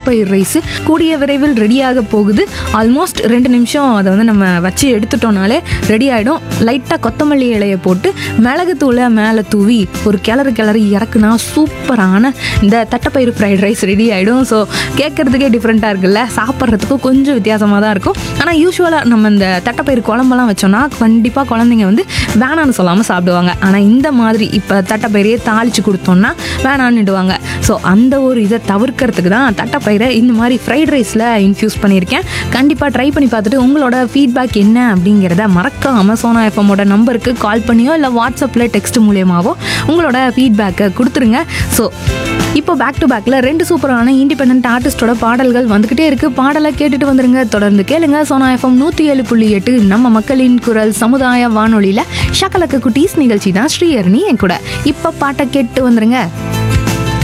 தட்டைப்பயிர் rice கூடிய விரைவில் ரெடியாக போகுது. ஆல்மோஸ்ட் 2 நிமிஷம் அதை வந்து நம்ம வச்சு எடுத்துட்டோம்னாலே ரெடி ஆகிடும். லைட்டாக கொத்தமல்லி இலையை போட்டு மிளகுத்தூளை மேலே தூவி ஒரு கிளறி இறக்குனா சூப்பரான இந்த தட்டைப்பயிர் ஃப்ரைட் ரைஸ் ரெடி ஆகிடும். ஸோ கேட்குறதுக்கே டிஃப்ரெண்ட்டாக இருக்குல்ல, சாப்பிட்றதுக்கும் கொஞ்சம் வித்தியாசமாக தான் இருக்கும். ஆனால் யூஸ்வலாக நம்ம இந்த தட்டைப்பயிர் குழம்பெல்லாம் வச்சோம்னா கண்டிப்பாக குழந்தைங்க வந்து வேணான்னு சொல்லாமல் சாப்பிடுவாங்க. ஆனால் இந்த மாதிரி இப்போ தட்டைப்பயிரையே தாளித்து கொடுத்தோம்னா வேணான்னுடுவாங்க. ஸோ அந்த ஒரு இதை தவிர்க்கிறதுக்கு தான் தட்டைப்பயிரை இந்த மாதிரி ஃப்ரைட் ரைஸில் இன்ஃப்யூஸ் பண்ணியிருக்கேன். கண்டிப்பாக ட்ரை பண்ணி பார்த்துட்டு உங்களோட ஃபீட்பேக் என்ன அப்படிங்கிறத மறக்காமல் சோனா எஃப்எம்மோட நம்பருக்கு கால் பண்ணியோ இல்லை வாட்ஸ்அப்பில் டெக்ஸ்ட் மூலியமாகவோ உங்களோட ஃபீட்பேக்கை கொடுத்துருங்க. ஸோ இப்போ பேக் டு பேக்கில் 2 சூப்பரான இண்டிபெண்டன்ட் ஆர்டிஸ்டோட பாடல்கள் வந்துக்கிட்டே இருக்குது. பாடலை கேட்டுட்டு வந்துருங்க. தொடர்ந்து கேளுங்க சோனா எஃப்எம் 107.8 நம்ம மக்களின் குரல் சமுதாய வானொலியில் ஷக்கலக்க குட்டீஸ் நிகழ்ச்சி தான். ஸ்ரீஹரணி என் கூட இப்போ பாட்டை கேட்டு வந்துருங்க.